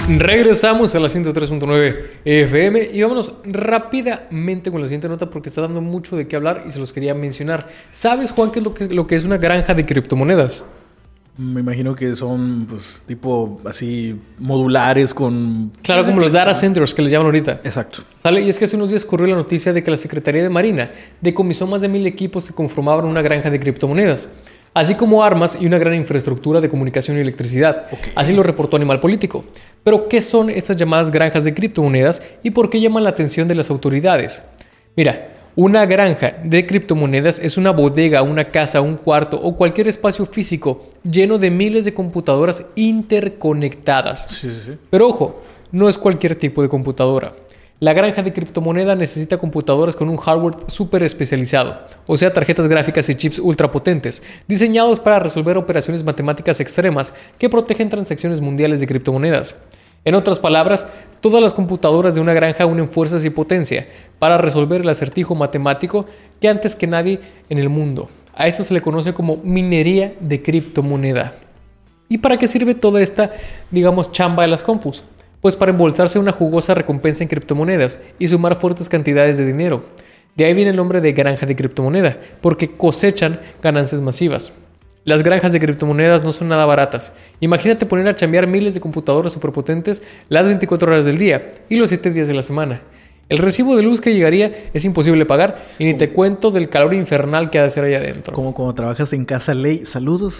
Regresamos a la 103.9 FM y vámonos rápidamente con la siguiente nota porque está dando mucho de qué hablar y se los quería mencionar. ¿Sabes, Juan, qué es lo que es una granja de criptomonedas? Me imagino que son, pues, tipo así modulares con... Claro, como los data centers que les llaman ahorita. Exacto. ¿Sale? Y es que hace unos días corrió la noticia de que la Secretaría de Marina decomisó más de 1,000 equipos que conformaban una granja de criptomonedas, así como armas y una gran infraestructura de comunicación y electricidad. Okay. Así lo reportó Animal Político. Pero, ¿qué son estas llamadas granjas de criptomonedas y por qué llaman la atención de las autoridades? Mira, una granja de criptomonedas es una bodega, una casa, un cuarto o cualquier espacio físico lleno de miles de computadoras interconectadas. Sí. Pero ojo, no es cualquier tipo de computadora. La granja de criptomoneda necesita computadoras con un hardware súper especializado, o sea, tarjetas gráficas y chips ultra potentes, diseñados para resolver operaciones matemáticas extremas que protegen transacciones mundiales de criptomonedas. En otras palabras, todas las computadoras de una granja unen fuerzas y potencia para resolver el acertijo matemático que antes que nadie en el mundo. A eso se le conoce como minería de criptomoneda. ¿Y para qué sirve toda esta, chamba de las compus? Pues para embolsarse una jugosa recompensa en criptomonedas y sumar fuertes cantidades de dinero. De ahí viene el nombre de granja de criptomoneda, porque cosechan ganancias masivas. Las granjas de criptomonedas no son nada baratas. Imagínate poner a chambear miles de computadoras superpotentes las 24 horas del día y los 7 días de la semana. El recibo de luz que llegaría es imposible pagar y ni te cuento del calor infernal que ha de ser allá adentro. Como cuando trabajas en Casa Ley. Saludos.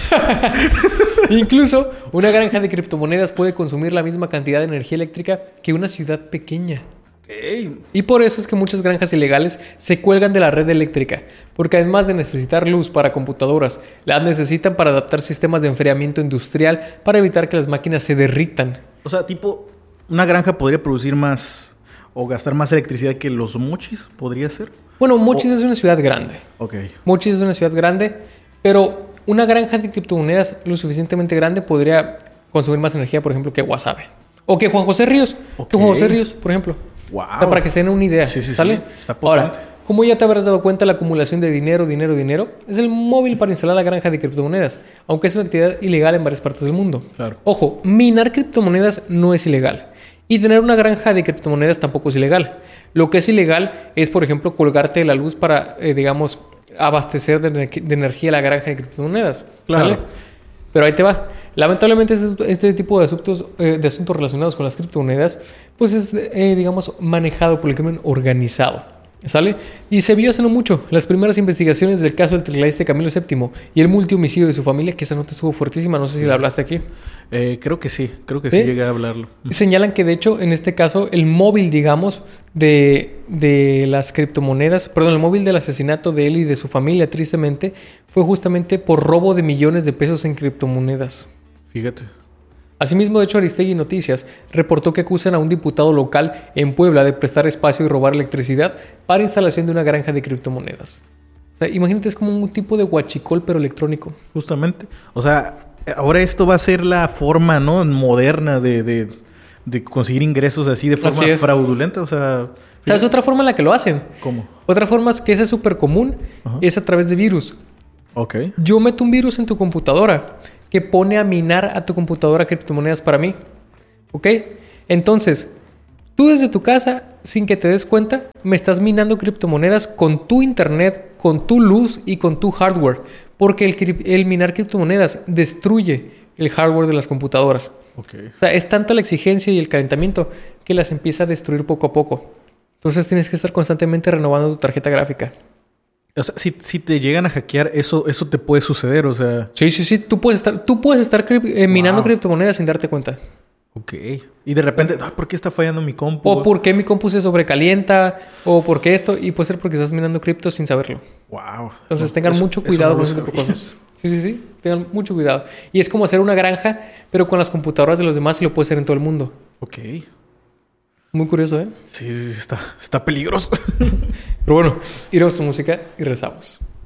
Incluso una granja de criptomonedas puede consumir la misma cantidad de energía eléctrica que una ciudad pequeña. Okay. Y por eso es que muchas granjas ilegales se cuelgan de la red eléctrica, porque además de necesitar luz para computadoras, las necesitan para adaptar sistemas de enfriamiento industrial para evitar que las máquinas se derritan. O sea, tipo, una granja podría producir más o gastar más electricidad que los Mochis, ¿podría ser? Bueno, Mochis es una ciudad grande. Ok. Mochis es una ciudad grande, pero una granja de criptomonedas lo suficientemente grande podría consumir más energía, por ejemplo, que Guasave. O que Juan José Ríos. Okay. Que Juan José Ríos, por ejemplo. Wow. O sea, para que se den una idea. Sí. ¿Sale? Está potente. Ahora, como ya te habrás dado cuenta, la acumulación de dinero es el móvil para instalar la granja de criptomonedas, aunque es una actividad ilegal en varias partes del mundo. Claro. Ojo, minar criptomonedas no es ilegal. Y tener una granja de criptomonedas tampoco es ilegal. Lo que es ilegal es, por ejemplo, colgarte de la luz para, abastecer de energía la granja de criptomonedas. Claro. ¿Sale? Pero ahí te va. Lamentablemente este tipo de asuntos relacionados con las criptomonedas pues es, manejado por el crimen organizado. ¿Sale? Y se vio hace no mucho las primeras investigaciones del caso del tecladista Camilo VII y el multihomicidio de su familia, que esa nota estuvo fuertísima. No sé si la hablaste aquí. Creo que sí llegué a hablarlo. Señalan que de hecho en este caso el móvil, de las criptomonedas, el móvil del asesinato de él y de su familia, tristemente, fue justamente por robo de millones de pesos en criptomonedas. Fíjate. Asimismo, de hecho, Aristegui Noticias reportó que acusan a un diputado local en Puebla de prestar espacio y robar electricidad para instalación de una granja de criptomonedas. O sea, imagínate, es como un tipo de huachicol, pero electrónico. Justamente. O sea, ahora esto va a ser la forma, ¿no?, moderna de conseguir ingresos así de forma fraudulenta. O sea, ¿sabes otra forma en la que lo hacen? ¿Cómo? Otra forma es que esa es súper común, es a través de virus. Ok. Yo meto un virus en tu computadora que pone a minar a tu computadora criptomonedas para mí. ¿Ok? Entonces, tú desde tu casa, sin que te des cuenta, me estás minando criptomonedas con tu internet, con tu luz y con tu hardware. Porque el minar criptomonedas destruye el hardware de las computadoras. Okay. O sea, es tanta la exigencia y el calentamiento que las empieza a destruir poco a poco. Entonces tienes que estar constantemente renovando tu tarjeta gráfica. O sea, si te llegan a hackear, eso te puede suceder, o sea... Sí. Tú puedes estar minando criptomonedas sin darte cuenta. Ok. Y de repente, ¿por qué está fallando mi compu? O por qué mi compu se sobrecalienta. O por qué esto. Y puede ser porque estás minando cripto sin saberlo. Wow. Entonces tengan mucho cuidado con ese tipo de cosas. Sí. Tengan mucho cuidado. Y es como hacer una granja, pero con las computadoras de los demás y lo puedes hacer en todo el mundo. Ok. Muy curioso, ¿eh? Sí, está peligroso. Pero bueno, iremos a música y regresamos.